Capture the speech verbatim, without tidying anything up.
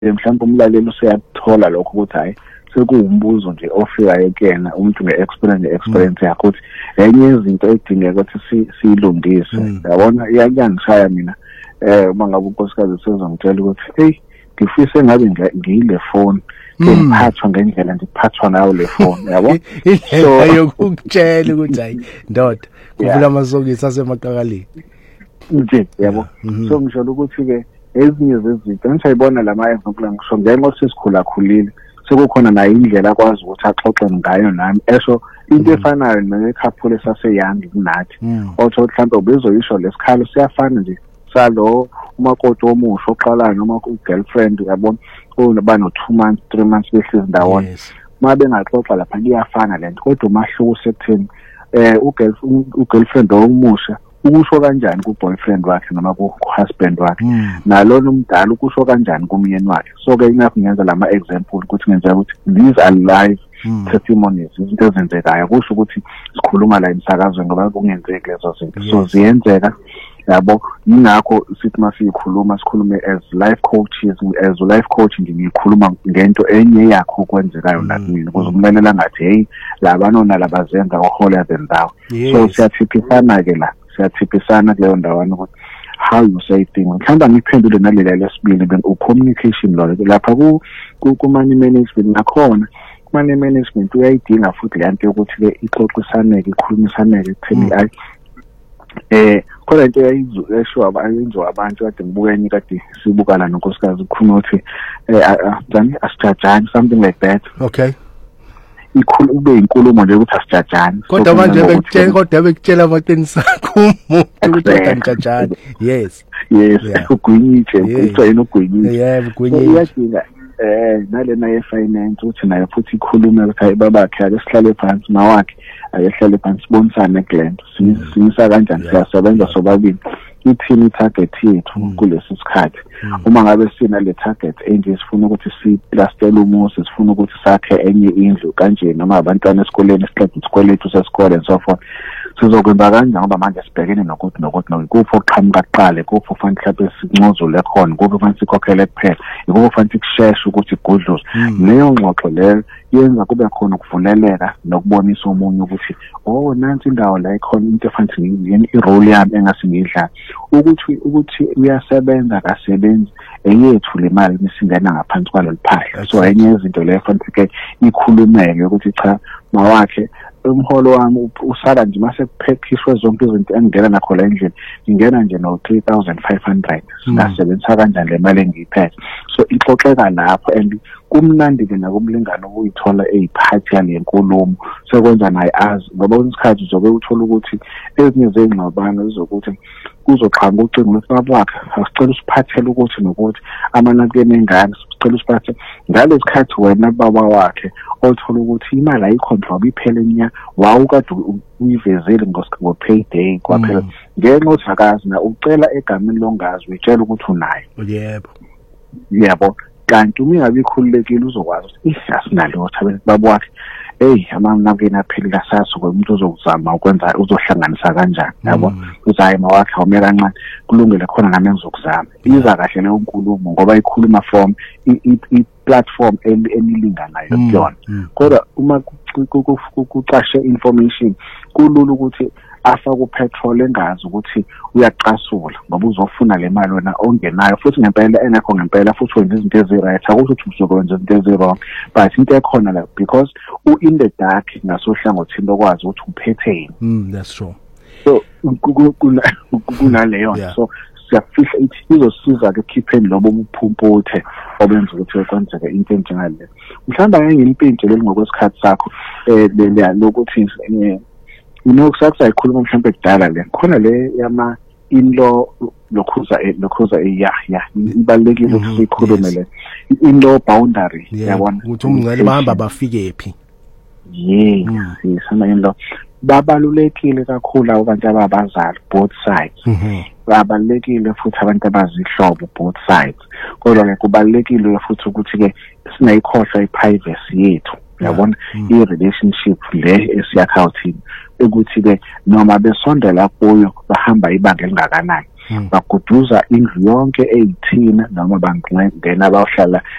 mhlawumbe umlaleli useyathola lokho ukuthi hayi sekuwumbuzo nje ofikayo kuyena umuntu nge-experience nge-experience yakhe ukuthi enye izinto edingeka ukuthi siyilungise yabona iyangishaya mina eh uma ngabe unkosikazi sezongitshela ukuthi hey ngifise ngabe ngiyile phone ngiphathwa ngendlela ngiphathwa nayo le phone yabo so ayokutshela ukuthi hayi ndoda kuvula amasokisi asemaqakaleni nje yabo so ngisho ukuthi ke ezinye zezinto ngisayibona lama example ngisho njengoba sesikhula khulile sekukhona nayo indlela akwazi ukuthi axoxe ngayo nami esho into efanayo nekhaphule saseyangi kunathi otho mhlawumbe ubezoyisho lesikhalo siyafana nje salo umakoti omusha oqalayo noma u-girlfriend yabona onoba no two months three months behlezi ndawonye uma bengaxoxa lapha kuyafana lento kodwa umahluko sekutheni eh u-girlfriend omusha ukusho kanjani ku-boyfriend wakhe noma ku-husband wakhe nalona umdala ukusho kanjani kumyeni wakhe so ke ingakho ngenza lama example ukuthi ngenzeka ukuthi these are live testimonies izinto ezenzekayo kusho ukuthi sikhuluma la emsakazweni ngoba kungenzeki lezo zinto so ziyenzeka yabo ingakho sithi masiyikhuluma sikhulume as life coaches as life coach ngiyikhuluma ngento enye yakho okwenzekayo nakumina ukuze umlalela ngathi hey labanona labazenza ohola zendawo so siyathipisana ke la siyathipisana kuleyo ndawana ukuthi how you say things mhlawumbe ngiphendule nalela lesibili u-communication lo lapha ku-money management nakhona money management uyayidinga futhi le nto yokuthi ke ixoxisaneke ikhulumisaneke ekutheni ayi eh khona into eyayisho abayenziwa abantu kade ngibukeni kade sibukala nonkosikazi ukukhuluma ukuthi eh jani asijajani something like that okay ikhulu ube inkulumo nje ukuthi asijajani kodwa manje bekutshela kodwa bekutshela amaqiniso akho umuntu ukuthi anijajani yes yes ugwinyithe kuthiwa ugwinyithe yeah ugwinyithe eh nalena ye-finance uthi nayo futhi ikhulume ukuthi hayi babakhe ake sihlale phansi mawakhe ake sihlale phansi sibonisane Glenda simisa kanjani siyasebenza sobabili ithini target yethu kulesi sikhathi uma ngabe sina le target enje sifuna ukuthi siplastele umusi sifuna ukuthi sakhe enye indlu kanje noma abantwana esikoleni siqeda isikweletu sesikole and so forth sizokwenza kanjani ngoba manje sibhekene nokuthi nokuthi nokuphi oqhamuka kuqale kuphi ufanele mhlawumbe sinqozule khona kuphi ufanele sikhokhele kuphela ikuphi ufanele kusheshe ukuthi igudluze leyo ngxoxo leyo yenza kube khona ukuvuleleka nokubonisa umunye ukuthi oh nansi indawo la ikhona into efanele i-role yami engase ngiyidlala ukuthi ukuthi uyasebenza kasebenzi eyethu le mali misingena ngaphansi kwalo liphahla so enye izinto leyo fanele ke ikhulumeke ukuthi cha mawakhe umholo wami usala nje mase kuphekishwe zonke izinto engingena nakho la endlini ngingena nje no three thousand five hundred singasebenzisa kanjani le mali engiyiphethe so ixoxeka lapho and kumnandi ke nakumlingana ukuyithola eziphathi yale nkulumo sekwenza naye azi ngoba isikhathi uzobe uthola ukuthi ezinye zengxabano zizokuthi kuzoqhanga ucingo lwesibaba wakhe asicela usiphathele ukuthi nokuthi amanakeni engane sicela usiphathe ngalesikhathi wena baba wakhe othola ukuthi imali ayicontrol iphele nya wawukade uyivezile ngo payday kwaphela ngenxa ukuthi akazi na ucela egameni longazi uyitshela ukuthi unayo yebo yebo kanti uma ingabe ikhululekile uzokwazi ukuthi asinalo ukuthi baba wakhe hey amanakeni aphela saso umuntu uzokuzama ukwenza uzohlanganisa kanjani yabo uzayi mawakhe awume kancane kulungile khona nami ngizokuzama iza kahle leyo nkulumo ngoba ikhuluma from i-platform emilinganayo kuyona kodwa uma kuqashe information kulula ukuthi afaka upetrol engazi ukuthi uyaqasula ngoba uzofuna le mali wena ongenayo futhi ngempela engekho ngempela futhi wenza izinto ezi-right akuthi uzokwenza izinto ezi-wrong but into ekhona la because u-in the dark ngasohlangothini lokwazi ukuthi uphetheni mm that's true so kunaleyo so siyafihla ithi izosiza ke khipheni lobo buphumputhe obenza ukuthi kwenzeke into enjengale mhlawumbe ngeke ngimpintshele leli ngokwesikhathi sakho eh lokuthi ino kusasa ikhuluma mhlawumbe kudala le khona le yama in-law lokhuza lokhuza iya ya ibalekile ukuthi sikhulume le in-law boundary yabona ukuthi umngcele bahamba bafike phi yes isana in-law babalulekile kakhulu abantu ababazali both sides babalulekile futhi abantu abazihlobo both sides kodwa ke kubalulekile futhi ukuthi ke sinayikhohlwa iprivacy yethu yabona i-relationship le esiyakha uthini ukuthi ke noma besondela kuyo bahamba ibanga elingakanani baguduza indlu yonke eyithina noma bangena bayohlala